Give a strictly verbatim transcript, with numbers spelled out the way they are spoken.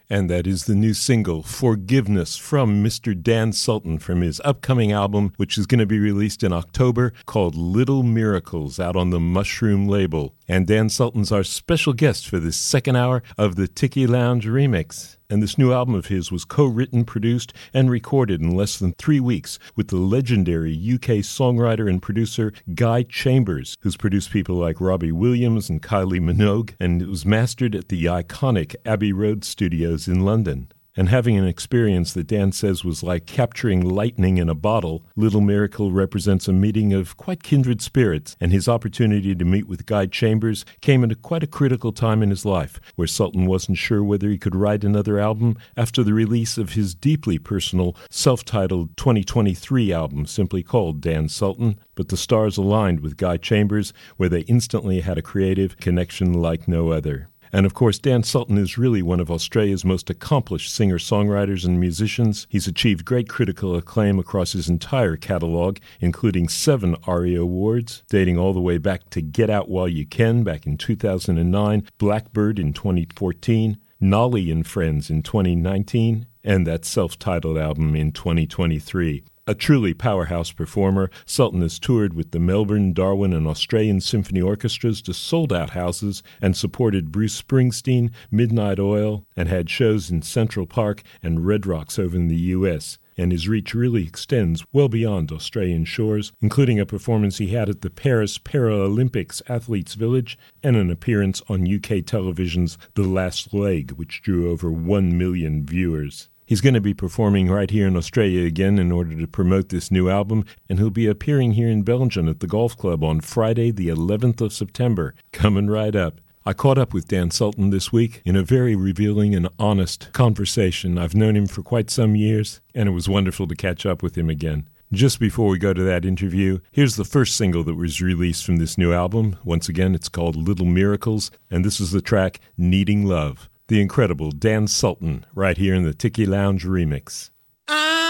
And that is the new single, Forgiveness, from Mister Dan Sultan from his upcoming album, which is going to be released in October, called Little Miracles, out on the Mushroom label. And Dan Sultan's our special guest for this second hour of the Tiki Lounge Remix. And this new album of his was co-written, produced, and recorded in less than three weeks with the legendary U K songwriter and producer Guy Chambers, who's produced people like Robbie Williams and Kylie Minogue, and it was mastered at the iconic Abbey Road Studios in London. And having an experience that Dan says was like capturing lightning in a bottle, Little Miracle represents a meeting of quite kindred spirits, and his opportunity to meet with Guy Chambers came at a quite a critical time in his life, where Sultan wasn't sure whether he could write another album after the release of his deeply personal, self-titled twenty twenty-three album, simply called Dan Sultan. But the stars aligned with Guy Chambers, where they instantly had a creative connection like no other. And of course, Dan Sultan is really one of Australia's most accomplished singer-songwriters and musicians. He's achieved great critical acclaim across his entire catalog, including seven ARIA Awards, dating all the way back to Get Out While You Can back in two thousand nine, Blackbird in twenty fourteen, Nolly and Friends in twenty nineteen, and that self-titled album in twenty twenty-three. A truly powerhouse performer, Sultan has toured with the Melbourne, Darwin, and Australian Symphony Orchestras to sold-out houses and supported Bruce Springsteen, Midnight Oil, and had shows in Central Park and Red Rocks over in the U S. And his reach really extends well beyond Australian shores, including a performance he had at the Paris Paralympics Athletes Village and an appearance on U K television's The Last Leg, which drew over one million viewers. He's going to be performing right here in Australia again in order to promote this new album, and he'll be appearing here in Belgium at the Golf Club on Friday the eleventh of September. Coming right up. I caught up with Dan Sultan this week in a very revealing and honest conversation. I've known him for quite some years, and it was wonderful to catch up with him again. Just before we go to that interview, here's the first single that was released from this new album. Once again, it's called Little Miracles, and this is the track Needing Love. The incredible Dan Sultan, right here in the Tiki Lounge Remix. I